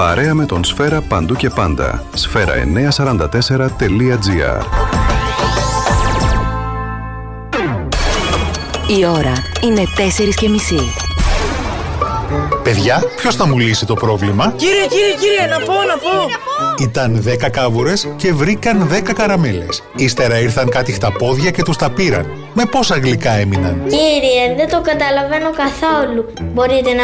Παρέα με τον Σφαίρα παντού και πάντα. Sfera944.gr. Η ώρα είναι 4:30. Παιδιά, ποιος θα μου λύσει το πρόβλημα? Κύριε, να πω. Ήταν 10 κάβουρες και βρήκαν 10 καραμέλες. Ύστερα ήρθαν κάτι χταπόδια και τους τα πήραν. Με πόσα γλυκά έμειναν? Κύριε, δεν το καταλαβαίνω καθόλου. Μπορείτε να